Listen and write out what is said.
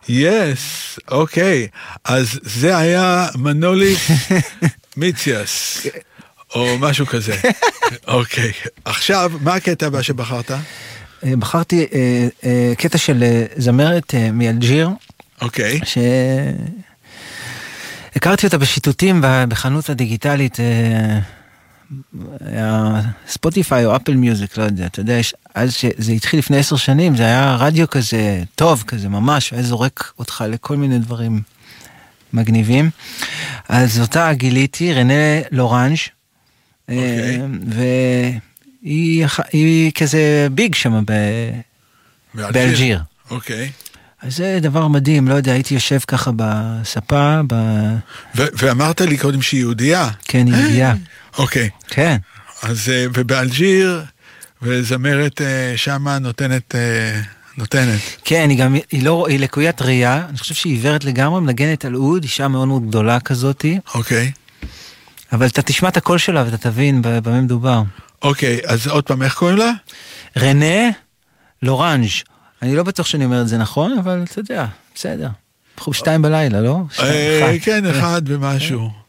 יס, אוקיי. אז זה היה מנוליס מיציאס, או משהו כזה. אוקיי. עכשיו, מה הקטע הבא שבחרת? בחרתי קטע של זמרת מאלג'יר. אוקיי. הכרתי אותה בשיטוטים בחנות הדיגיטלית, ספוטיפיי או אפל מיוזיק, לא יודע, אתה יודע, אז שזה התחיל לפני 10 שנים, זה היה רדיו כזה טוב, כזה ממש, והיה זורק אותך לכל מיני דברים מגניבים. אז אותה גיליתי, רנה לורנז', והיא כזה ביג שם באלג'יר. אוקיי. אז זה דבר מדהים, לא יודע, הייתי יושב ככה בספה, ואמרת לי קודם שהיא יהודייה. כן, היא יהודייה. אוקיי. כן. אז, ובאלג'יר, וזמרת שמה נותנת. כן, היא לקוית ראייה, אני חושב שהיא עיוורת לגמרי, מנגנת על אוד, אישה מאוד מאוד גדולה כזאת. אוקיי. אבל אתה תשמע את הקול שלה ואתה תבין במה מדובר. אוקיי, אז עוד פעם, איך קוראים לה? רנה לורנז'. אני לא בטוח שאני אומר את זה נכון, אבל אתה יודע, בסדר. אנחנו 2 בלילה, לא? כן, 1 ומשהו.